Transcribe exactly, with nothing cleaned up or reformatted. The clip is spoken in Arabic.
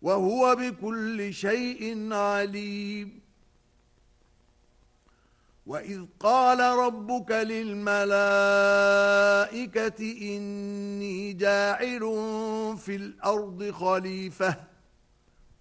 وهو بكل شيء عليم. وإذ قال ربك للملائكة إني جاعل في الأرض خليفة